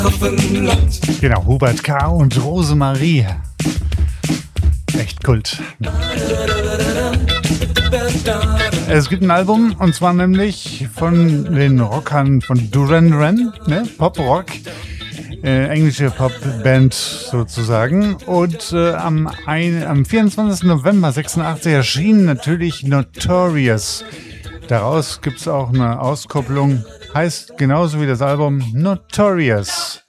Genau, Hubert K. und Rosemarie. Echt Kult. Es gibt ein Album, und zwar nämlich von den Rockern von Duran Duran, ne? Pop-Rock. Englische Popband sozusagen. Und am 24. November 86 erschien natürlich Notorious. Daraus gibt es auch eine Auskopplung, heißt genauso wie das Album Notorious.